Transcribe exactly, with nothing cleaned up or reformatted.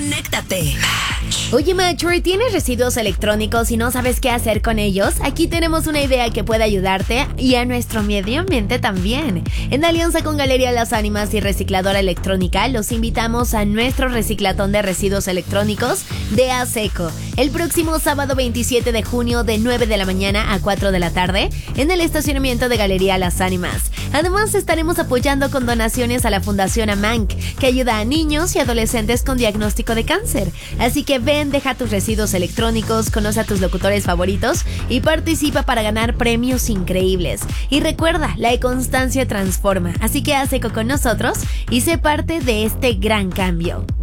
conéctate. Oye, Mature, ¿tienes residuos electrónicos y no sabes qué hacer con ellos? Aquí tenemos una idea que puede ayudarte y a nuestro medio ambiente también. En alianza con Galería Las Ánimas y Recicladora Electrónica, los invitamos a nuestro reciclatón de residuos electrónicos de ASECO el próximo sábado veintisiete de junio de nueve de la mañana a cuatro de la tarde en el estacionamiento de Galería Las Ánimas. Además, estaremos apoyando con donaciones a la Fundación AMANC, que ayuda a niños y adolescentes con diagnóstico de cáncer. Así que ven, deja tus residuos electrónicos, conoce a tus locutores favoritos y participa para ganar premios increíbles. Y recuerda, la constancia transforma, así que haz eco con nosotros y sé parte de este gran cambio.